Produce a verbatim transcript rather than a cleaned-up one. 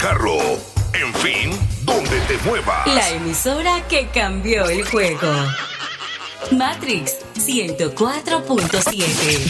carro, en fin, donde te muevas. La emisora que cambió el juego. Matrix ciento cuatro punto siete.